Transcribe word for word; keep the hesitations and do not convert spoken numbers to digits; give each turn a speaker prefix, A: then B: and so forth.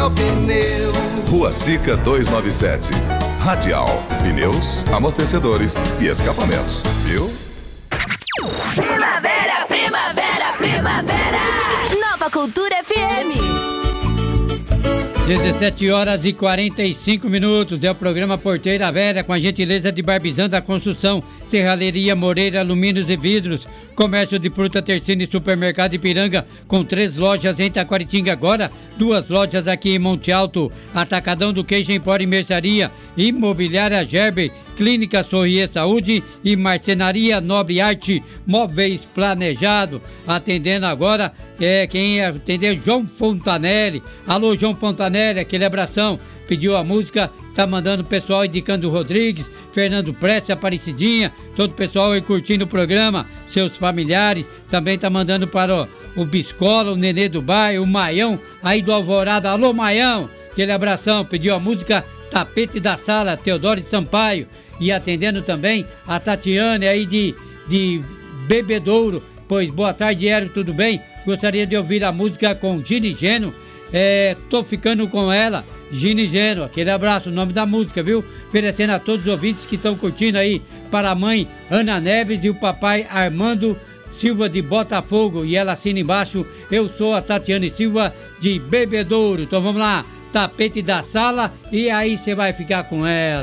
A: seu pneu.
B: Rua Sica duzentos e noventa e sete. Radial, pneus, amortecedores e escapamentos, viu?
C: Primavera, primavera, primavera. Nova Cultura F M.
D: dezessete horas e quarenta e cinco minutos, é o programa Porteira Velha, com a gentileza de Barbizan da Construção, Serralheria Moreira, Alumínios e Vidros, Comércio de Fruta Tercina e Supermercado Ipiranga, com três lojas em Taquaritinga agora, duas lojas aqui em Monte Alto, Atacadão do Queijo Empório e Mercearia, Imobiliária Gerber, Clínica Sorrier Saúde e Marcenaria Nobre Arte, Móveis Planejado. Atendendo agora, é, quem atender João Fontanelli. Alô, João Fontanelli, aquele abração. Pediu a música, tá mandando o pessoal indicando o Rodrigues, Fernando Prestes, Aparecidinha, todo o pessoal aí curtindo o programa, seus familiares. Também tá mandando para o, o Biscola, o Nenê do Bairro, o Maião, aí do Alvorada. Alô, Maião, aquele abração. Pediu a música Tapete da Sala, Teodoro de Sampaio. E atendendo também a Tatiane aí de, de Bebedouro. Pois boa tarde, Érico, tudo bem? Gostaria de ouvir a música com Gini Geno. É, tô ficando com ela, Gini Geno. Aquele abraço, o nome da música, viu? Oferecendo a todos os ouvintes que estão curtindo aí, para a mãe Ana Neves e o papai Armando Silva de Botafogo. E ela assina embaixo, eu sou a Tatiane Silva de Bebedouro. Então vamos lá, Tapete da Sala, e aí você vai ficar com ela.